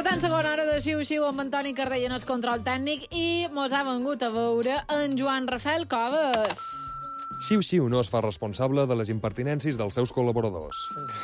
la tan segona hora de Xiu-Xiu amb Antoni Cardell en el control tècnic i mos ha vengut a veure en Joan Rafael Coves. Xiu-Xiu no es fa responsable de les impertinències dels seus col·laboradors.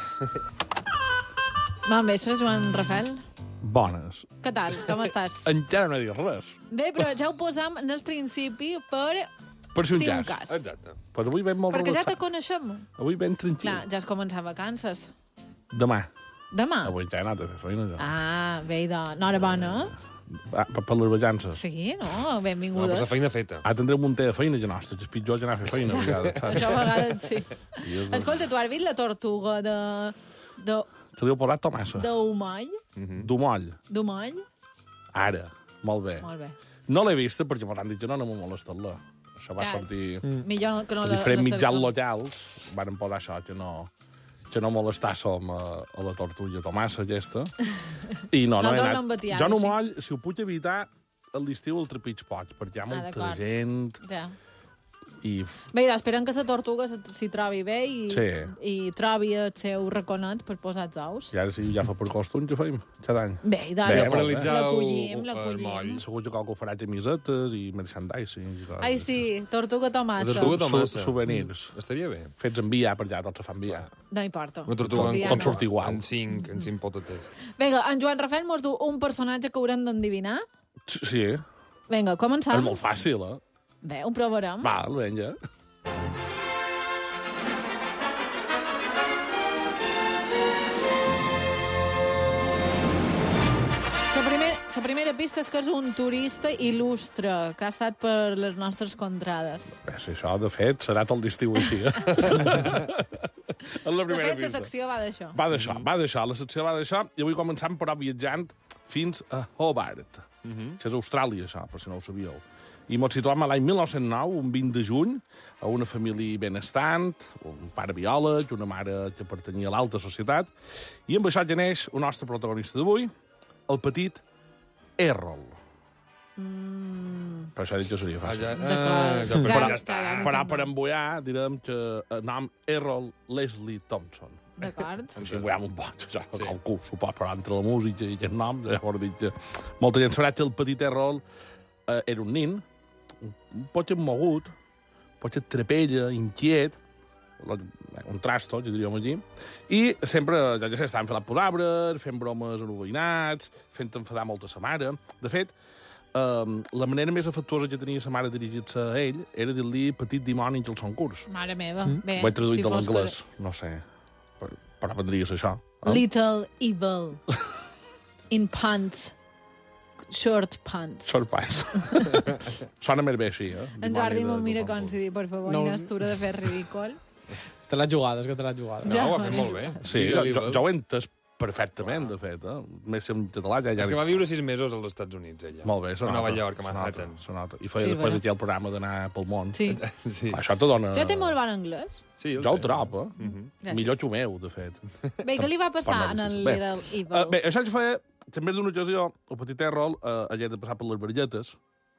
Bon vespre, Joan Rafael. Bones. Què tal? Com estàs? Encara no he dit res. Bé, però ja ho posam en el principi Per si un cas. Exacte. Però avui ben molt Perquè ja relaxat. te coneixem. Avui ben tranquil. Clar, ja has començat vacances. Demà. Demà? Avui ja he anat a fer feina. Ja. Ah, bé, no era bona. Per les vacances. Sí, no? No, Benvingudes. però la feina feta. Ara tindré un munter de feina, ja nostre, que és pitjor ja anar a fer feina a vegades, saps? Això a vegades sí. I és- Escolta, tu has vist la tortuga Se li heu posat tomassa. d'Umoll? D'Umoll. D'Umoll? Ara. Molt bé. Molt bé. No l'he vista perquè m'han dit que no m'ha molestat-la. Això va Clar. sortir... Millor que no Els la diferents mitjans cerca. locals van posar això, que no molestàssim a la tortuga tomassa aquesta. I no he Nosaltres anat. l'hem batiat, Jo no així. moll, si ho puc evitar, a l'estiu el trepig poig, perquè hi ha molta d'acord. gent Ja. i... Bé, esperem que la tortuga s'hi trobi bé i trobi el seu raconet per posar els ous. I ara sí, ja fa per costum que feim, cada any. Bé, Bé, doncs, molt bé. Paralitzau l'acollim, el l'acollim. moll. Segur que qualque farà camisetes i merchandising. I tot. Ai, sí, tortuga tomassa. La tortuga tomassa. Souvenirs. Estaria bé. Fets enviar per allà, tots se fan enviar. No importa. Una tortuga Podria pot no. sortir igual. en cinc potates. Vinga, en Joan Rafael mos du un personatge que haurem d'endevinar. Sí, és Vinga, començam. molt fàcil, eh? Bé, ho provarem. Val, vinga. La primera pista és que és un turista il·lustre que ha estat per les nostres contrades. Bé, si això, de fet, serà tot l'estiu així, eh? En la De primera fet, la pista. secció va d'això. Va d'això, la secció va d'això, i avui començam, però, viatjant fins a Hobart, que és Austràlia, això, per si no ho sabíeu. I ens situam a l'any 1909, un 20 de juny, a una família benestant, un pare biòleg, una mare que pertanyia a l'alta societat, i amb això ja neix el nostre protagonista d'avui, el petit Errol. Per això he dit que seria fàcil. D'acord. Però Ja està. Però per embullar, direm que el nom Errol Leslie Thompson. D'acord. Ens embullam un poc, això, Sí. sí. Algú s'ho pot, però entre la música i aquest nom, llavors dic que molta gent sabrà que el petit Errol era un nin, un poc mogut, un poc trepella, inquiet, un trasto, ja diríem allí, i sempre, ja sé, estaven fent per arbres, fent bromes als veïnats, fent enfadar molta sa mare. De fet, la manera més afectuosa que tenia sa mare dirigir-se a ell era dir-li petit dimoni que el son curs. Mare meva. Bé, Ho he traduït de fos l'anglès, no sé, però vendria a ser això. que- Little Evil. In pants. Short pants. Sorprès. Sona més bé així, eh? En Jordi me'l mira com si diu, per favor, No. Inastura de fer ridícul. Te l'has jugat, és que te l'has jugat. No, ho ha fet molt bé. Sí, jo ho he entès perfectament, de fet, eh? Més si en català ja... És que va viure 6 mesos als Estats Units, ella. Molt bé, A Nova York, a Manhattan. Se nota. I feia Sí, després bueno. aquí el programa d'anar pel món. Sí. Sí, Això te dona... Jo té molt bon anglès. sí Jo ho trobo, eh? Gràcies. Millor que el meu, de fet. Bé, què li va passar Parla en el bé. Little Evil? Bé, això que feia, també d'una ocasió, el petit Errol havia de passar per les varilletes.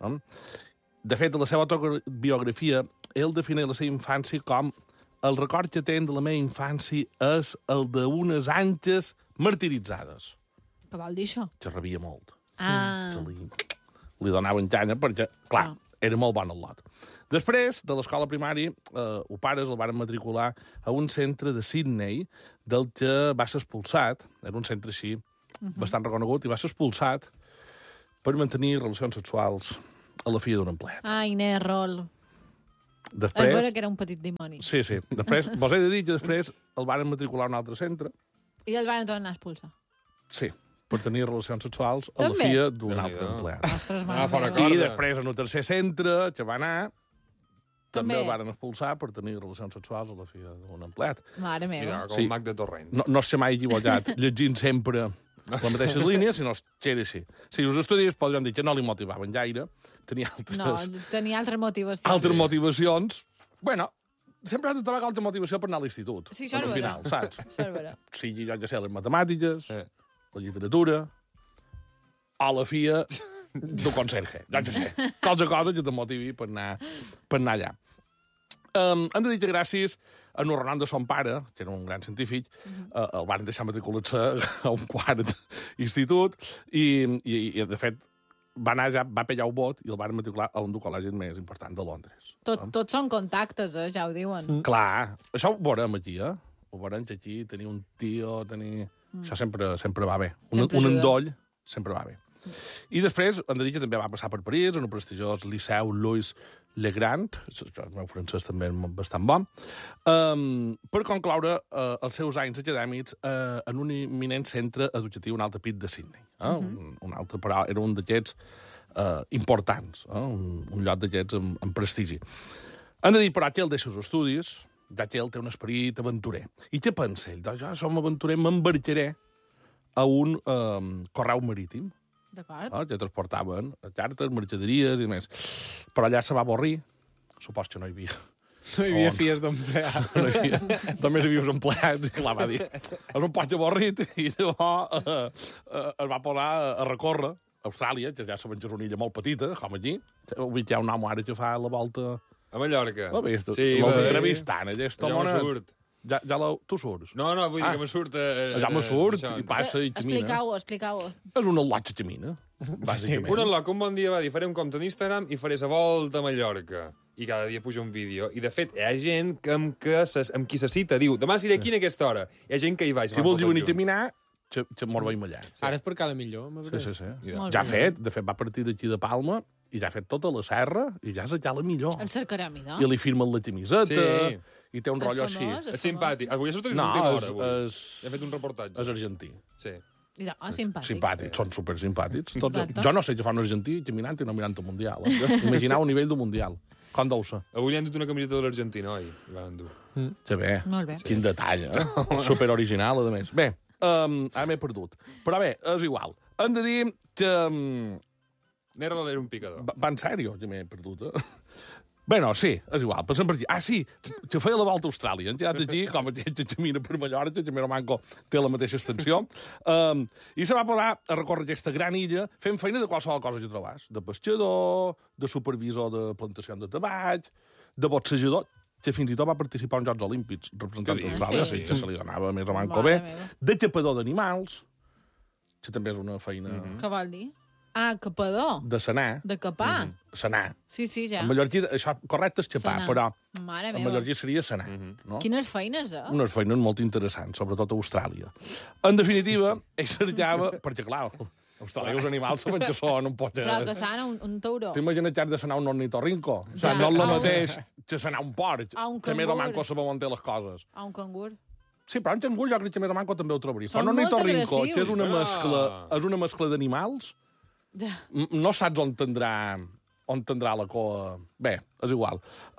De fet, a la seva autobiografia, ell defineix la seva infància com el record que té de la meva infància és el d'unes anges martiritzades. Què vol dir això? Que rebia molt. Ah, Que li donaven canya perquè, clar, Ah. era molt bon el lot. Després de l'escola primària, els pares el van matricular a un centre de Sydney del que va ser expulsat, era un centre així, bastant reconegut, i va ser expulsat per mantenir relacions sexuals a la filla d'un empleat. ai, Nerrol. És Després... vera que era un petit dimoni. Sí, sí. Després, vos he de dir que després el van matricular a un altre centre, I el van tornar a expulsar. sí, per tenir relacions sexuals a la També? filla d'un Déu-n'hi-do. altre empleat. Ostres, mare fora meva. Corda. I després, en el tercer centre que va anar, també També. el van expulsar per tenir relacions sexuals a la filla d'un empleat. Mare Mira, meva. com Sí. un mag de Torrent. No sé mai equivocat, llegint sempre les mateixes línies, sinó que era així. Si us estudis, podríem dir que no li motivaven gaire, tenia No, tenia altres motivacions. altres motivacions. Bueno, sempre has de trobar altra motivació per anar a l'institut. Sí, això al és final, saps? Això és vera. Sigui, jo ja sé, les matemàtiques, Sí. la literatura, o la filla del conserge. Jo ja sé. Cosa que te motivi per anar allà. Hem de dir que gràcies en Orlando, son pare, que era un gran científic, el van deixar matricular-se a un quart institut i de fet, va pillar un vot i el van matricular a un dels col·legis més important de Londres. Tots són contactes, ja ho diuen. Clar, això ho veurem aquí, Ho veurem que aquí tenir un tio, Això sempre va bé. Un endoll sempre va bé. I després, hem de dir que també va passar per París, en un prestigiós Liceu Louis Le Grand, el meu francès també és bastant bon, per concloure els seus anys acadèmics en un imminent centre educatiu, un altre pit de Sydney. Un altre, però era un d'aquests importants, un lloc d'aquests amb prestigi. Hem de dir, però, que ell deixa els estudis, ja que ell té un esperit aventurer. I què pensa ell? Doncs jo som aventurer, m'embarcaré a un correu marítim. D'acord. Que transportaven cartes, mercaderies i més. Però allà se va avorrir. Supos que no hi havia. No hi havia fies d'empleats. Només hi havia uns empleats. I clar, va dir, és un poc avorrit. I llavors es va posar a recórrer Austràlia, que ja sabem que és una illa molt petita, com aquí. Avui hi ha un home ara que fa la volta... A Mallorca. L'ho vist? Sí, els entrevistant, aquesta ja home... surt. Tu surts? No, vull dir que me surt... Ja me surt, i passa i camina. Expliqueu-ho. És un al·lot que camina, bàsicament. Un al·lot un bon dia va dir, faré un compte d'Instagram i faré la volta a Mallorca. I cada dia puja un vídeo. I, de fet, hi ha gent amb qui se cita. Diu, demà seré aquí a aquesta hora. Hi ha gent que hi va. Si vols venir a caminar, que mos veiem allà. Ara és per cada millor. Sí. Ja ha fet, de fet, va partir d'aquí de Palma i ja ha fet tota la serra i ja és allà la millor. El cercarem, no? I li firmen la camiseta i té un rotllo així. És simpàtic. Avui ha sortit l'última hora. He fet un reportatge. És argentí. Sí. Simpàtic. Simpàtics, són supersimpàtics. Jo no sé què fa un argentí caminant i no mirant el Mundial. Imagineu un nivell de Mundial. Com deu ser? Avui li han dut una camiseta de l'Argentina, oi? Van dur. Que bé. Molt bé. Quin detall, Super original, a més. Bé, ara m'he perdut. Però bé, és igual. Hem de dir que... Era un picador. Va en sèrio, que m'he perdut, Bé, no, sí, és igual, passem per aquí. Ah, sí, que feia la volta a Austràlia. Hem quedat aquí, com a gent que camina per Mallorca, que Manco té la mateixa extensió, i se va posar a recórrer aquesta gran illa fent feina de qualsevol cosa que trobàs. De pescador, de supervisor de plantació de tabac, de boxejador, que fins i tot va participar en Jocs Olímpics representant d'Austràlia, sí, que se li donava més o manco bé, de capador d'animals, que també és una feina... Què vol dir? Ah, capador. De sanar. De capar. Sanar. Sí, ja. En mallorquí, això correcte és xapar, però en mallorquí seria sanar. No? Quines feines, Unes feines molt interessants, sobretot a Austràlia. En definitiva, ell cercava... Perquè, clar, a Austràlia els animals saben que són un pot... Però que sana un tauró. T'imagines que has de sanar un ornitorrinco? O sigui, no és el mateix que sanar un porc. Que més o manco sabeu on té les coses. A un cangur. Sí, però un cangur jo crec que més o manco també ho trobaria. Però un ornitorrinco, que és una mescla d'animals, no saps on tindrà la coa. Bé, és igual.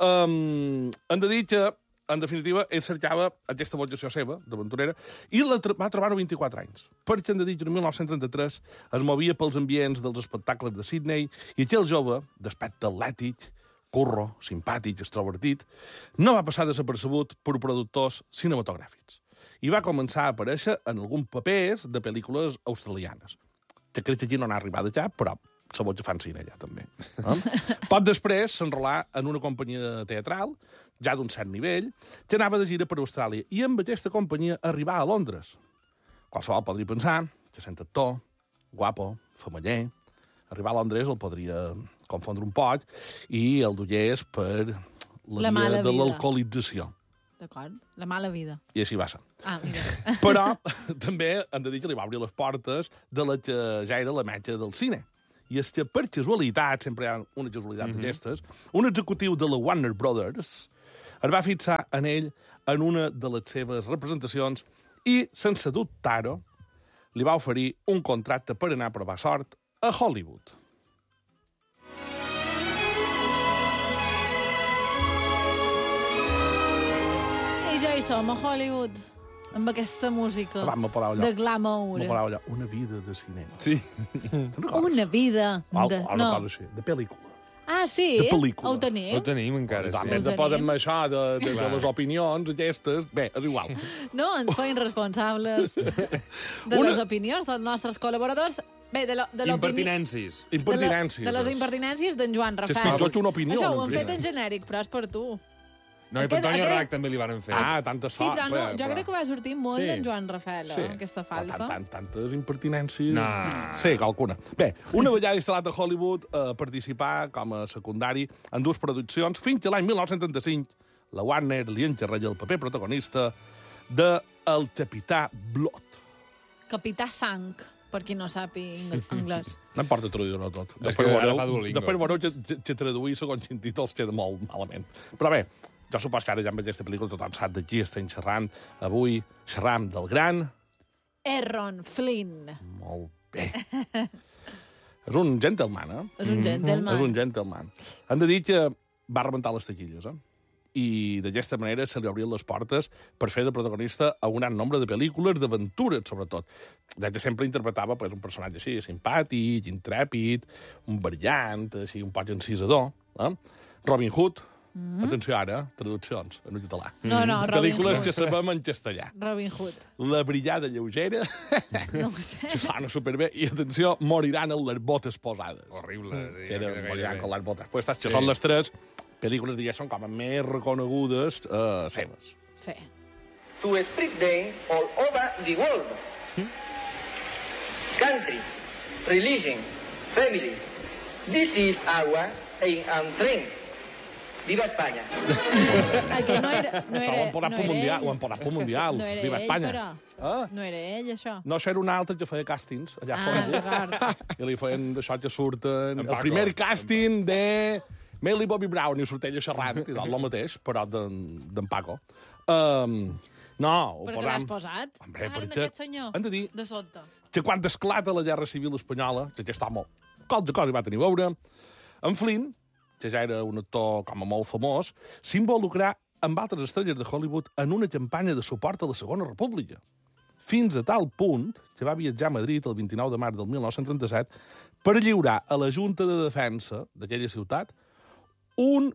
Hem de dir que, en definitiva, ell cercava aquesta vocació seva, d'aventurera, i va trobar-ho 24 anys. Perquè hem de dir que en 1933 es movia pels ambients dels espectacles de Sydney i aquell jove, d'aspecte atlètic, curro, simpàtic, extrovertit, no va passar desapercebut per productors cinematogràfics. I va començar a aparèixer en alguns papers de pel·lícules australianes. Que crec que aquí no n'ha arribat ja, però sabeu que fan cine ja, també. Poc després s'enrolà en una companyia teatral, ja d'un cert nivell, que anava de gira per Austràlia, i amb aquesta companyia arribà a Londres. Qualsevol podria pensar que sent actor, guapo, famaller, arribar a Londres el podria confondre un poc i el duies per la via de l'alcoholització. D'acord, la mala vida. I així va ser. Ah, mira. Però també hem de dir que li va obrir les portes de la que ja era la metge del cine. I és que, per casualitat, sempre hi ha una casualitat d'aquestes, un executiu de la Warner Brothers es va fixar en ell en una de les seves representacions i, sense dubtar-ho, li va oferir un contracte per anar a provar sort a Hollywood. Ja hi som, a Hollywood, amb aquesta música de glamour. Una vida de cinema. Sí. Una vida de... Una cosa així, de pel·lícula. Ah, sí? De pel·lícula. Ho tenim? Ho tenim encara, sí. També te poden això de les opinions aquestes. Bé, és igual. No, ens feien responsables de les opinions dels nostres col·laboradors. Bé, impertinències. De les impertinències d'en Joan Rafel. Jo una opinió. Això ho hem fet en genèric, però és per tu. No, i per Antonio Rac també li van fer. tanta Sí, sort. però no, jo crec que va sortir molt Sí. d'en Joan Rafael, aquesta falca. Tantes impertinències... No. Sí, qualcuna. Bé, una vegada instal·lat a Hollywood, participar com a secundari en dues produccions, fins a l'any 1935, la Warner li encarrega el paper protagonista de El Capità Blood. Capità Sang, per qui no sàpiga anglès. No em porta traduir-ho tot. És que ara fa Duolingo. Després veureu que traduir segons quin títol es queda molt malament. Però bé, jo suposo que ara ja amb aquesta pel·lícula tothom sap de qui estem xerrant. Avui xerram del gran... Errol Flynn. Molt bé. És un gentleman, És un gentleman. És un gentleman. Han de dir que va rebentar les taquilles, i d'aquesta manera se li obrien les portes per fer de protagonista a un gran nombre de pel·lícules d'aventures, sobretot. Ja que sempre interpretava pues, un personatge així, simpàtic, intrèpid, un brillant, així, un poc encisador. Robin Hood, atenció ara, traduccions en català. No, Robin Pel·lícules Hood. que sabem en castellà. Robin Hood. La brillada lleugera, No ho sé. que sona superbé, i atenció, moriran amb les botes posades. Horrible. Sí, moriran amb les botes posades, que són les tres pel·lícules, diguéssim, com a més reconegudes seves. Sí. To spread them all over the world. Country, religion, family. This is our aim and trend. Viva España. El que no era... No Això ho era, han posat no pel era Mundial, ell. ho han posat pel Mundial. No era Viva ell, Espanya. però. No era ell, això. No, això era un altre que feia càstings allà fora. D'acord. I li feien d'això que surten... En El Paco. primer càsting de Millie Bobby Brown, i surt ella xerrant, i el mateix, però d'en Paco. No, ho Per què l'has posat? Hombre, Ara, perquè aquest senyor. hem de dir De sota. que quan esclata la Guerra Civil Espanyola, que aquest home qualque cosa hi va tenir a veure, en Flynn, que ja era un actor com a molt famós, s'involucrà amb altres estrelles de Hollywood en una campanya de suport a la Segona República. Fins a tal punt que va viatjar a Madrid el 29 de març del 1937 per lliurar a la Junta de Defensa d'aquella ciutat $1,5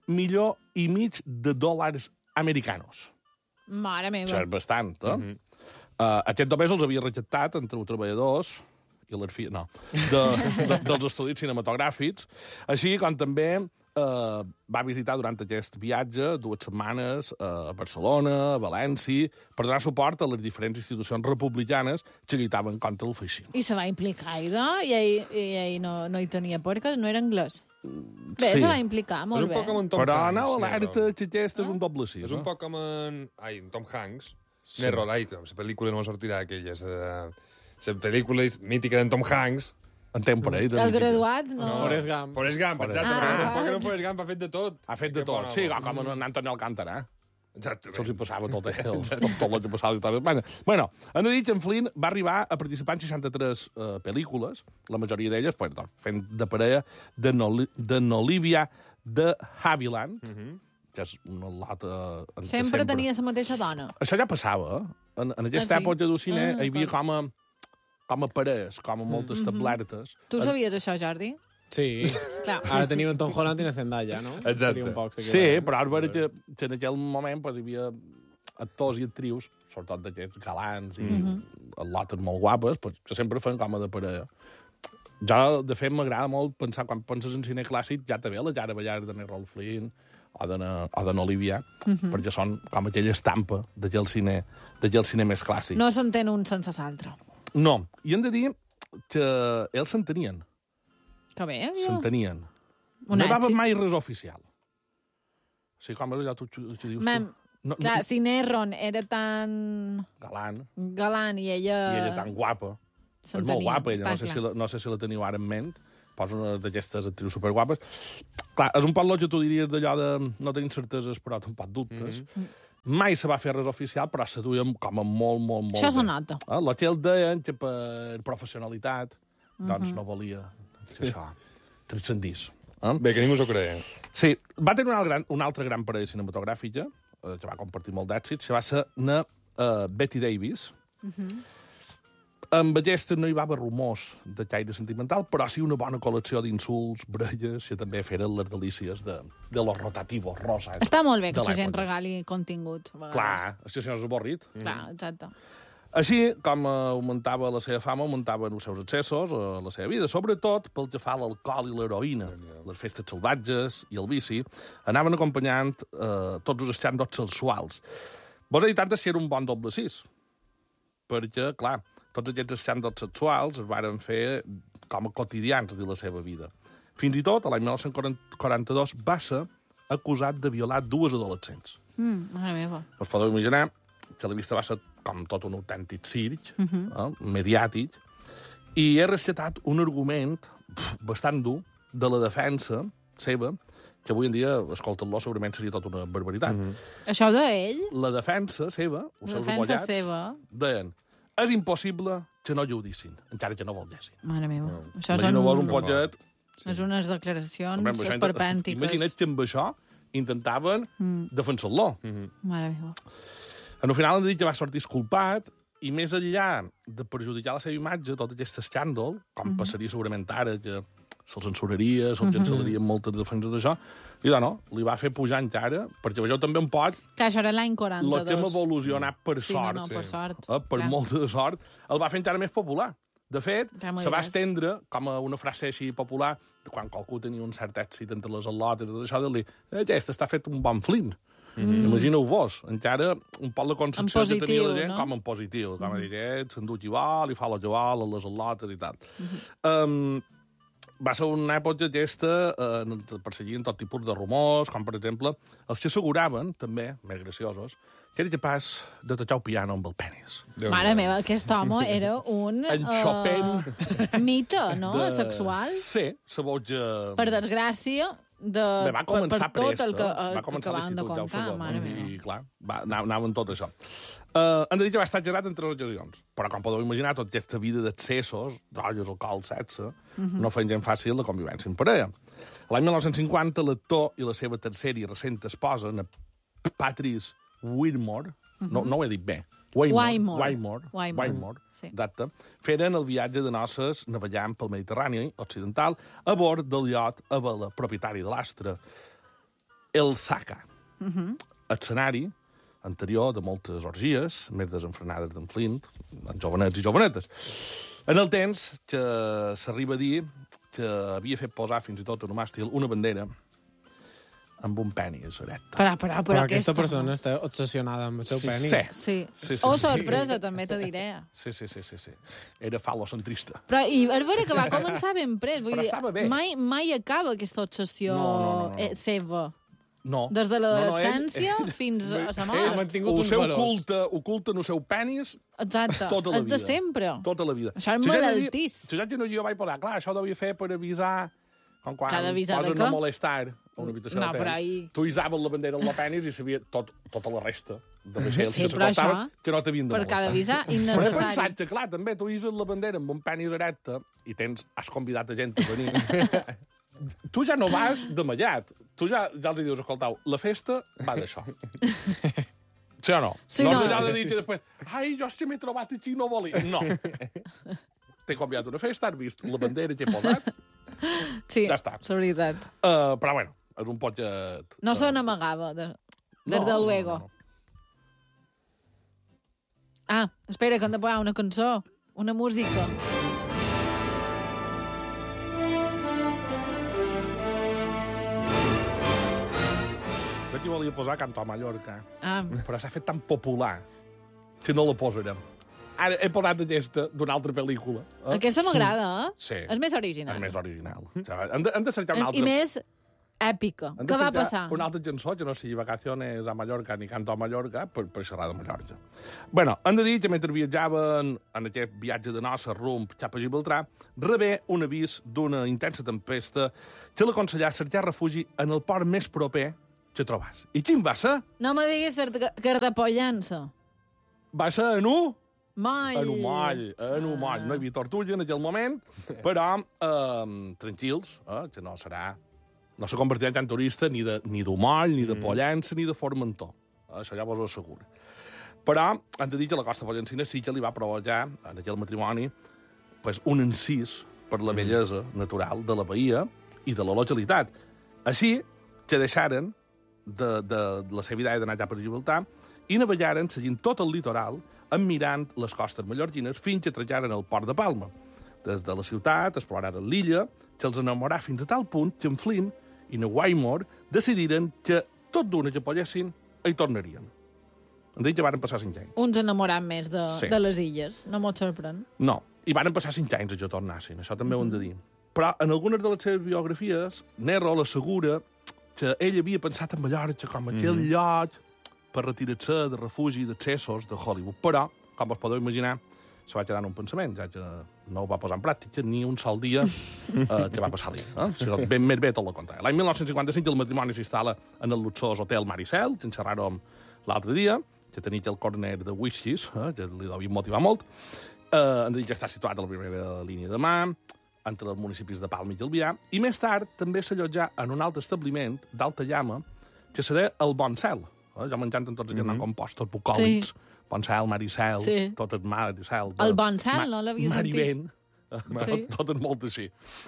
milió americanos. Mare meva. Això és bastant, aquest només els havia rejectat entre els treballadors i les filles, no, dels estudis cinematogràfics, així com també va visitar durant aquest viatge 2 setmanes a Barcelona, a València, per donar suport a les diferents institucions republicanes que lluitaven contra el feixisme. I se va implicar, idò? I ell no hi tenia por, que no era anglès. Bé, Sí. se va implicar, És molt un bé. poc com en Tom Però Hanks. no, Nerol. l'alerta que aquest és un doble sis. És un poc com en... Ai, en Tom Hanks. Sí. Nerol, ai, que la pel·lícula no sortirà aquella. La pel·lícula mítica d'en Tom Hanks. En temporada. El graduat, no. Forrest Gump. Forrest Gump, exacte. Ah. Però tampoc en Forrest Gump ha fet de tot. Ha fet de Que tot. bona Sí, bona. com en Antonio Alcántara, Exactament. Se'ls hi passava tot, tot el que passava a l'història d'Espanya. Bueno, hem de dir que en Flynn va arribar a participar en 63 pel·lícules, la majoria d'elles pues, fent de parella de n'Olivia de Havilland, que és una lata... Sempre tenia la mateixa dona. Això ja passava, En aquesta Ah, sí? època del cine hi havia d'acord. com a parelles, com a molt establertes. Tu sabies això, Jordi? Sí. Clar. Ara tenim en Tom Holland i en Zendaya, no? Exacte. Seria un poc, Sí, però ara veure que en aquell moment pues, hi havia actors i actrius, sobretot d'aquests galants i lotes molt guapes, pues, que sempre fan com a de parella. Jo, de fet, m'agrada molt pensar, quan penses en cine clàssic, ja te ve la Yara Ballar de Errol Flynn o de n'Olivia, perquè són com aquella estampa d'aquell cine més clàssic. No s'entén un sense l'altre. No, i hem de dir que ells s'entenien. Que bé, jo. S'entenien. Un No hi va haver èxit. mai res oficial. O sigui, com és allò que dius Mem, tu? No, clar, si Nerron era tan galant, galant i ella... i ella tan guapa. És molt s'entenia, guapa, ella. està No sé si la teniu ara en ment. Posa una d'aquestes actrius superguapes. Clar, és un poc el que tu diries d'allò de no tenir certeses, però tampoc dubtes. Mai se va fer res oficial, però se duien com a molt Això se bé. nota. El que el deien que per professionalitat doncs no volia que això transcendís. Bé, que ningú s'ho creia. Sí, va tenir una altra gran parella cinematogràfica, que va compartir molt d'èxit, que va ser Betty Davis. Amb aquesta no hi va haver rumors de caire sentimental, però sí una bona col·lecció d'insults, brelles, que també feren les delícies de los rotativos rosas. Està molt bé que de la gent l'època. regali contingut, a vegades. Clar, és que si no és avorrit. Clar, exacte. Així, com augmentava la seva fama, augmentaven els seus accessos a la seva vida, sobretot pel que fa a l'alcohol i l'heroïna. Les festes salvatges i el vici anaven acompanyant tots els escàndols sexuals. Vos he dit antes si era un bon doble sis, perquè, clar, tots aquests escàndols sexuals es varen fer com a quotidians de la seva vida. Fins i tot, l'any 1942, va ser acusat de violar 2 adolescents. Mare meva. Us podeu imaginar que la vista va ser com tot un autèntic circ, mediàtic, i he rescatat un argument bastant dur de la defensa seva, que avui en dia, escoltant-lo, segurament seria tot una barbaritat. Això ho deia ell? La defensa seva, els seus Defensa abollats, seva. deien és impossible que no lludissin, encara que no volguessin. Mare meva. Això Imagineu-vos són un pollet... és unes declaracions esperpèntiques. Imagina't que amb això intentaven defensar-lo. Mare meva. En el final han dit que va sortir esculpat i més enllà de perjudicar la seva imatge, tot aquest escàndol, com passaria segurament ara, que se'l censuraria, se'l cancel·larien moltes defenses d'això, i no, li va fer pujar encara, perquè vegeu també un pot... Clar, això era l'any 42. El que hem evolucionat per Sí, sort, no, per sort. per Clar. molta de sort, el va fer encara més popular. De fet, Ja m'ho se va diràs. estendre com a una frase així popular, quan qualcú tenia un cert èxit entre les al·lotes i tot això, de dir, aquest està fet un bon flint. Imagineu-vos, encara un poc la concepció que tenia la gent no? com en positiu, com a dir, s'endú qui vol, i fa el que vol, a les al·lotes i tal. Va ser una època aquesta perseguien tot tipus de rumors, com per exemple, els que asseguraven, també, més graciosos, que era capaç de tocar el piano amb el penis. Mare meva, aquest home era un... En Chopin mite, no? Sexual. Sí, se boja... Per desgràcia, Bé, va començar per tot el que, va començar que van de l'institut, ja ho contar, sabeu, mare meva. i clar, anaven tot això. Han de dir que va estar exagerat en 3 ocasions, però com podeu imaginar, tota aquesta vida d'excessos, drogues, alcohol, sexe, no feien gent fàcil la convivència en parella. L'any 1950, l'actor i la seva tercera i recent esposa, Patrice Whitmore, no ho he dit bé, Whitmore, Sí. exacte, feren el viatge de noces navegant pel Mediterrani occidental a bord del iot a vela propietari de l'astre, el Zaka. Escenari anterior de moltes orgies, més desenfrenades d'en Flint, en jovenets i jovenetes. En el temps que s'arriba a dir que havia fet posar fins i tot en un màstil una bandera amb un penis erecte. Però aquesta persona està obsessionada amb el seu penis. Sí. Sí. O sorpresa, també te diré. Sí. Era fal·locentrista. Però i és vera que va començar ben pres. Vull Però dir, estava bé. mai acaba aquesta obsessió No. seva. No. Des de l'adolescència ell- fins a la Ha mort. mantingut el uns seu valors. oculta en el seu penis Exacte. tota la És vida. de sempre. Tota la vida. Això és Si jo malaltís. Si jo vaig posar, clar, això ho devia fer per avisar com quan Que ha d'avisar de poses què? no molestar a una habitació No, d'hotel. però ahí- Tu hisaves la bandera en la penis i sabia tota la resta de vaixells Sí, que però s'acostaven això, que no t'havien de Per cada molestar. avisar, Però he innecessari. pensat que, clar, també tu hises la bandera amb un penis erecte i has convidat a gent a venir. Tu ja no vas de mallat. Tu ja els dius, escoltau, la festa va d'això. Sí o no? Sí, no. no. És allò de dir que després, ai, jo si m'he trobat aquí i no volia. No. T'he convidat a una festa, has vist la bandera que he posat, Sí, Ja està. és veritat. però bueno, és un poc... No se n'amagava, des de luego. No. Ah, espera, que hem de posar una cançó, una música. Jo t'hi volia posar Canto a Mallorca, Ah, però s'ha fet tan popular que no la posarem. Ara he posat aquesta d'una altra pel·lícula. aquesta m'agrada, eh? Sí. És més original. És més original. Hem de cercar una I altra... més èpica. Hem de Què va cercar passar? Una altra cançó, que no sigui Vacaciones a Mallorca ni Canto a Mallorca, per xerrar de Mallorca. Bueno, hem de dir que mentre viatjaven en aquest viatge de noces rumb cap a Gibraltar, rebé un avís d'una intensa tempesta que l'aconsellà cercar refugi en el port més proper que trobàs. I quin va ser? No me diguis Cardapollança. Va ser en un... Moll. En un moll. No hi havia tortuga en aquell moment, però tranquils, que no serà... No se convertirà en tant turista ni d'Umoll, ni de Pollença, ni de Formentor. Això ja vos ho asseguro. Però hem de dir que la costa pollencina sí que li va provocar, en aquell matrimoni, pues, un encís per la bellesa natural de la bahia i de la localitat. Així que deixaren de la seva idea d'anar cap a Gibraltar i navegaren seguint tot el litoral, admirant les costes mallorquines fins que atracaren el port de Palma. Des de la ciutat exploraren l'illa, que els enamorà fins a tal punt que en Flynn i en Waymore decidiren que tot d'una que poguessin hi tornarien. En dit que van passar 5 anys. Uns enamorant més Sí. de les illes. No m'ho sorprèn. No, i van passar 5 anys a que tornassin, això també ho hem de dir. Però en algunes de les seves biografies, Nerol assegura que ell havia pensat en Mallorca com aquell lloc per retirar-se de refugi d'accessos de Hollywood. Però, com us podeu imaginar, se va quedar en un pensament, ja que no ho va posar en pràctica ni un sol dia que va passar-li. O sigui, ben més bé tot el contrari. L'any 1955 el matrimoni s'instal·la en el luxós hotel Maricel, que en xerràrem l'altre dia, que tenia el corner de whiskies, que li devia motivar molt. Han de dir que està situat a la primera línia de mà, entre els municipis de Palma i Gelbià, i més tard també s'allotjà en un altre establiment d'alta llama que serà el Bon Cel. Ja m'encanten tots aquests noms compostos bucòlics. Sí. Bon Cel, Maricel, Sí. tot és Maricel. El Bon Cel, no l'havia sentit? Marivent, Sí. tot és molt així.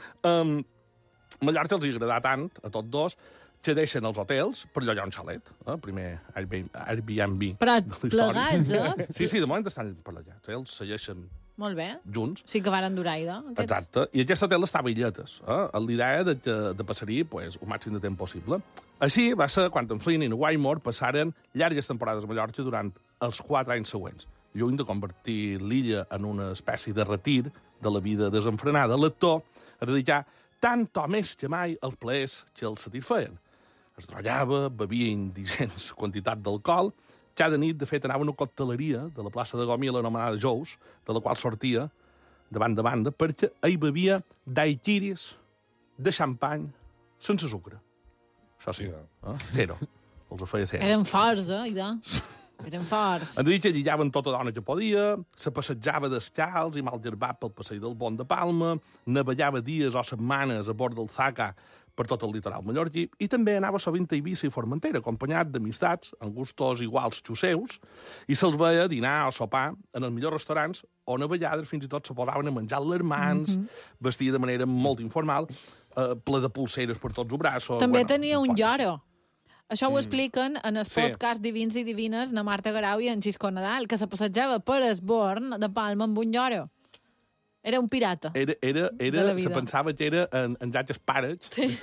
Mallorca els hi agradà tant, a tots dos, que deixen els hotels per llogar un xalet. Primer Airbnb. Però de la història. plegats, Sí, de moment estan per allà. Els segueixen Molt bé. junts. Sí que varen durar, aquests. Exacte. I aquest hotel estava a illetes. L'idea de passar-hi el màxim de temps possible. Així va ser quan en Flynn i en Waymore passaren llargues temporades a Mallorca durant els 4 anys següents. Lluny de convertir l'illa en una espècie de retir de la vida desenfrenada, l'actor es dedicà tant o més que mai als plaers que el satisfeien. Es drollava, bevia indigents quantitat d'alcohol. Cada nit, de fet, anava a una cocteleria de la plaça de Gomila anomenada Jous, de la qual sortia de banda a banda, perquè hi bevia daiquiris de xampany sense sucre. Això sí, zero. Els feia zero. Eren forts, idò. Eren forts. Han de dir que lligaven tota dona que podia, se passejava descalç i mal gerbat pel passeig del Pont de Palma, navegava dies o setmanes a bord del Zaca per tot el litoral mallorquí, i també anava sovint a Eivissa i Formentera, acompanyat d'amistats amb gustos iguals que els seus, i se'ls veia dinar o sopar en els millors restaurants on a vegades fins i tot se posaven a menjar les mans, vestia de manera molt informal, ple de pulseres per tots els braços. També tenia un lloro. Això ho expliquen en el Sí. podcast Divins i Divines na Marta Garau i en Xisco Nadal, que se passejava per Esborn de Palma amb un lloro. Era un pirata. Era, la vida. se pensava que era en Jack Sparrow. Sí.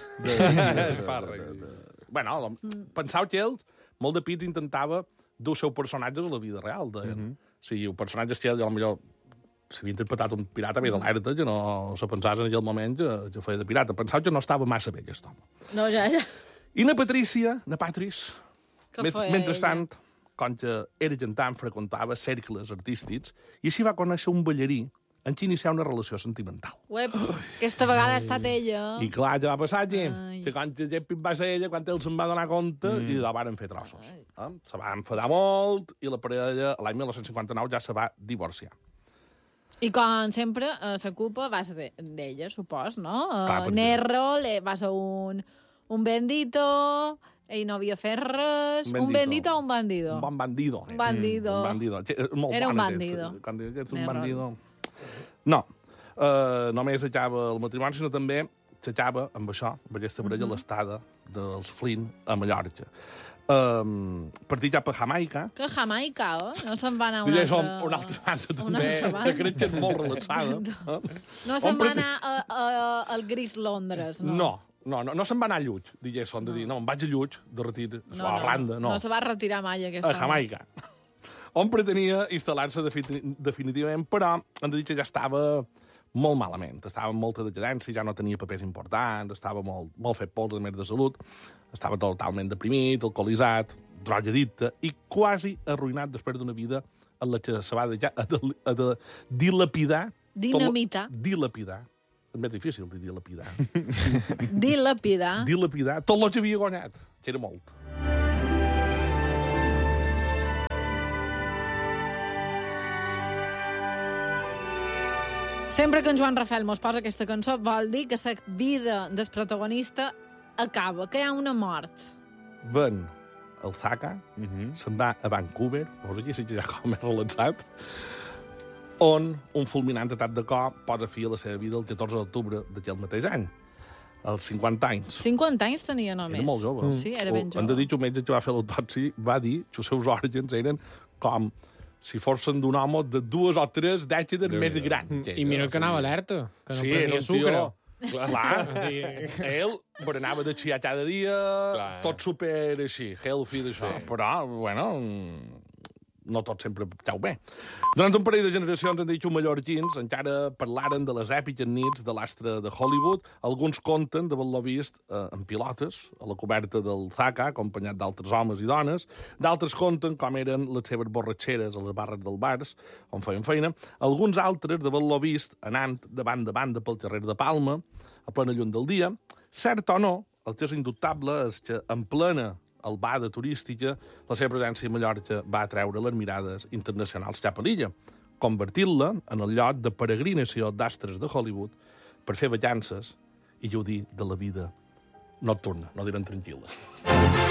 Bueno, pensava que ells, molt de pits, intentava dur els seus personatges a la vida real. O sigui, els personatges que ell, potser s'havia interpretat un pirata més alerta, que no se pensava en aquell moment que feia de pirata. Pensava que no estava massa bé, aquest home. No, ja. I na Patrícia, na Patris, Què feia mentrestant, com que era cantant, freqüentava cercles artístics i així va conèixer un ballarí en qui iniciar una relació sentimental. Uep, aquesta vegada ha estat ella. I clar, què va passar, Jim? Ai. Que quan Jeppi va ser ella, quan ell se'n va donar compte, i la varen fer trossos. Se va enfadar molt i la parella, l'any 1959, ja se va divorciar. I com sempre, la culpa va ser d'ella, supos, no? Clar, perquè- Nerol va ser un bendito, ell no havia fet res. Un bendito o un bandido? Un bon bandido. Un bandido. Un bandido. Molt Era un bon, bandido. Aquest. Quan ets un Nerol. bandido... No, només acaba el matrimoni, sinó també s'acaba amb això, amb aquesta parella, l'estada dels Flynn a Mallorca. Partir cap a Jamaica, Que Jamaica, no se'n va anar Diré, som una altra banda una també, altra banda. que crec que és molt relaxada. No se'n On va prete- anar al gris Londres, no? No se'n va anar a Lluig, digués, són de dir, no, em vaig a Lluig, de retir, a Irlanda, no. No se va retirar mai, aquesta. A Jamaica, on pretenia instal·lar-se definitivament, però han de dir que ja estava molt malament, estava amb molta decadència, ja no tenia papers importants, estava molt fet pols, a més de salut, estava totalment deprimit, alcoholitzat, drogadicte i quasi arruïnat després d'una vida en la que se va deixar a dilapidar. Dinamitar. Dilapidar. És més difícil de dilapidar. Dilapidar. Dilapidar tot el que havia guanyat, que era molt. Sempre que en Joan Rafel mos posa aquesta cançó, vol dir que la vida del protagonista acaba, que hi ha una mort. Ven el Zaca, se'n va a Vancouver, llavors aquí sí que ja com més relaxat, on un fulminant atac de cor posa fi a la seva vida el 14 d'octubre d'aquell mateix any. als 50 anys. 50 anys tenia només. Era molt jove. Sí, era ben Han de jove. dir que un metge que va fer l'autòpsia va dir que els seus òrgans eren com si fossin d'un home de 2 o 3 dècades més gran. I mira que anava alerta, que no Sí, era prenia un sucre. tio... Clar, Sí. ell berenava de xiar cada dia, Clar. tot super així, healthy d'això. Però, bueno, no tot sempre cau bé. Durant un parell de generacions han dit que mallorquins encara parlaren de les èpiques nits de l'astre de Hollywood. Alguns conten d'haver-lo vist en pilotes, a la coberta del Zaca, acompanyat d'altres homes i dones. D'altres conten com eren les seves borratxeres a les barres del bars, on feien feina. Alguns altres d'haver-lo vist anant de banda pel carrer de Palma, a plena llum del dia. Cert o no, el que és indubtable és que en plena albada turística, la seva presència a Mallorca va atreure les mirades internacionals cap a l'illa, convertint-la en el lloc de peregrinació d'astres de Hollywood per fer vacances i gaudir de la vida nocturna, no direm tranquil·la.